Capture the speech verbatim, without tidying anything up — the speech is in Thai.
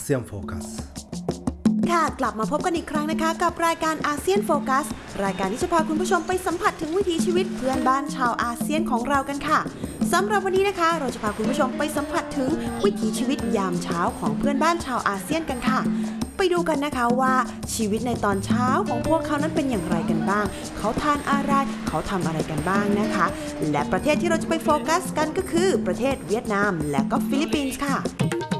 เซียนโฟกัสค่ะกลับมาพบกันอีกครั้งนะคะกับรายการอาเซียนโฟกัสรายการที่จะพาคุณผู้ชมไปสัมผัสถึงวิถีชีวิตเพื่อนบ้านชาวอาเซียนของเรากันค่ะสำหรับวันนี้นะคะเราจะพาคุณผู้ชมไปสัมผัสถึงวิถีชีวิตยามเช้าของเพื่อนบ้านชาวอาเซียนกันค่ะไปดูกันนะคะว่าชีวิตในตอนเช้าของพวกเขานั้นเป็นอย่างไรกันบ้างเขาทานอะไรเขาทำอะไรกันบ้างนะคะและประเทศที่เราจะไปโฟกัสกันก็คือประเทศเวียดนามและก็ฟิลิปปินส์ค่ะ